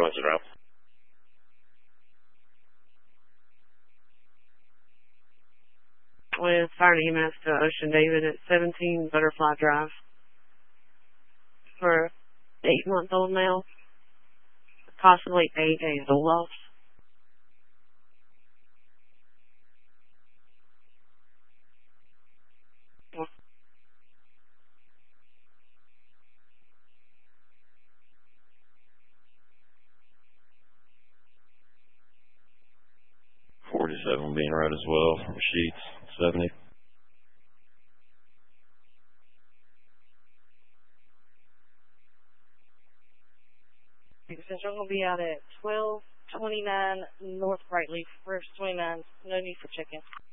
What's it route? With Fire and EMS to Ocean David at 17 Butterfly Drive for 8-month-old male, possibly 8 days old. 47 being right as well. Sheets 70. Central will be out at 1229 North Brightleaf, first 29. No need for check-in.